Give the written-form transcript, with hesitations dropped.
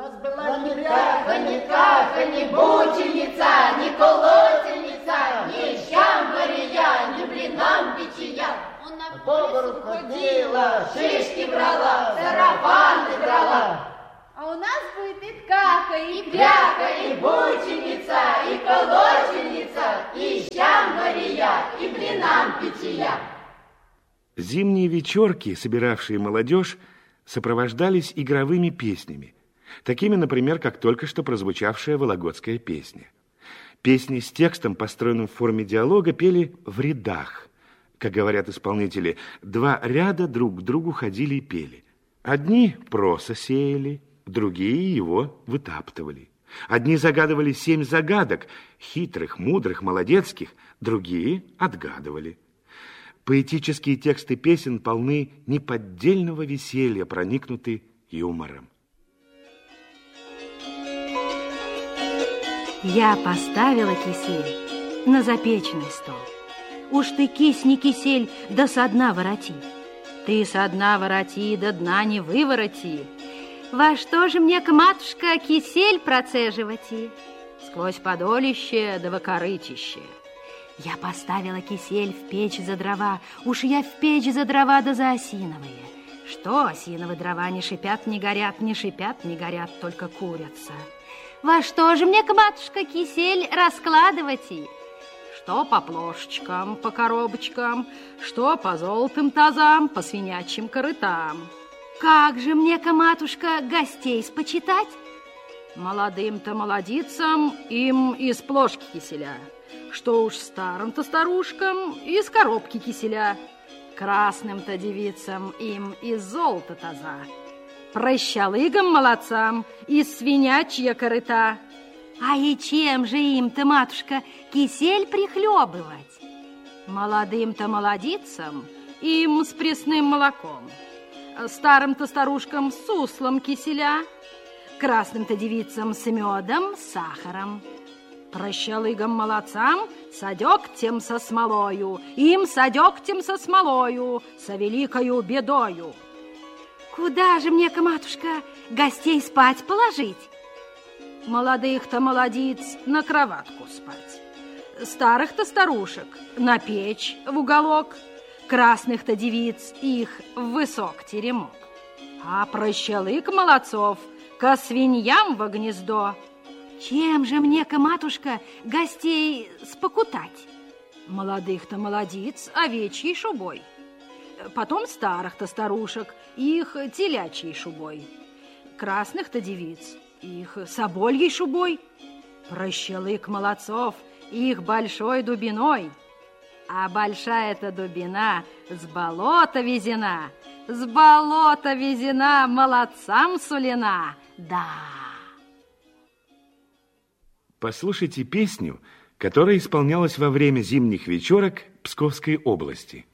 нас была ни пряха, ни каха, ни бученица, ни колотельница, ни щам вария, ни блинам печия. Он на по гору ходила, шишки брала, сарафаны брала. А у нас будет и ткака, и пряха, и бученица, и колотельница, и щам вария, и блинам печия. Зимние вечерки, собиравшие молодежь, сопровождались игровыми песнями, такими, например, как только что прозвучавшая вологодская песня. Песни с текстом, построенным в форме диалога, пели в рядах. Как говорят исполнители, два ряда друг к другу ходили и пели. Одни проса сеяли, другие его вытаптывали. Одни загадывали 7 загадок, хитрых, мудрых, молодецких, другие отгадывали. Поэтические тексты песен полны неподдельного веселья, проникнуты юмором. Я поставила кисель на запеченный стол. Уж ты кисни кисель, да со дна вороти. Ты со дна вороти, да дна не вывороти. Во что же мне-ка, матушка, кисель процеживати? Сквозь подолище да в окорычище. Я поставила кисель в печь за дрова. Уж я в печь за дрова да за осиновые. Что осиновые дрова не шипят, не горят, не шипят, не горят, только курятся. Во что же мне-ка, матушка, кисель раскладывати? Что по плошечкам, по коробочкам, что по золотым тазам, по свинячьим корытам. Как же мне-ка, матушка, гостей спочитать? Молодым-то молодицам им из плошки киселя, что уж старым-то старушкам из коробки киселя, красным-то девицам им из золота таза, прощалыгам молодцам из свинячья корыта. А и чем же им-то, матушка, кисель прихлебывать? Молодым-то молодицам им с пресным молоком, старым-то старушкам с суслом киселя, красным-то девицам с медом, с сахаром, прощалыгам молодцам со дегтем со смолою, им со дегтем со смолою, со великою бедою. Куда же мне-ка, матушка, гостей спать положить? Молодых-то молодиц на кроватку спать, старых-то старушек на печь в уголок, красных-то девиц их в высок теремок, а прощалык молодцов ко свиньям во гнездо. Чем же мне-ка, матушка, гостей спокутать? Молодых-то молодиц овечьей шубой, потом старых-то старушек их телячьей шубой, красных-то девиц их собольей шубой, прощалык молодцов их большой дубиной, а большая-то дубина с болота везена, молодцам сулена, да. Послушайте песню, которая исполнялась во время зимних вечерок Псковской области.